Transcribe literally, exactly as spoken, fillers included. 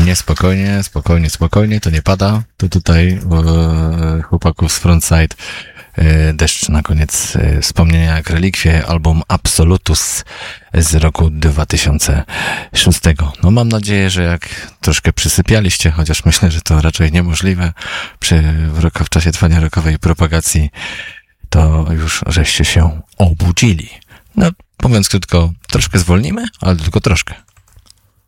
Nie, spokojnie, spokojnie, spokojnie, to nie pada. To tutaj e, chłopaków z Frontside e, deszcz na koniec e, wspomnienia jak relikwie, album Absolutus z roku dwa tysiące szóstego. No mam nadzieję, że jak troszkę przysypialiście, chociaż myślę, że to raczej niemożliwe przy, w, rok, w czasie trwania rokowej propagacji, to już żeście się obudzili. No, mówiąc krótko, troszkę zwolnimy, ale tylko troszkę.